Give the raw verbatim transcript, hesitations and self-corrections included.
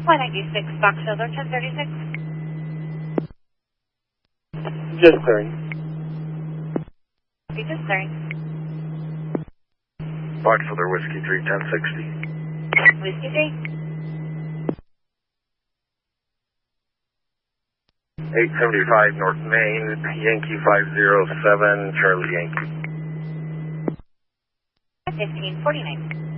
one ninety-six Box Elder, ten thirty-six. Just clearing. Be just clearing. Box Elder Whiskey three, ten sixty. Whiskey three. eight seventy-five North Main, Yankee five zero seven, Charlie Yankee. fifteen forty-nine.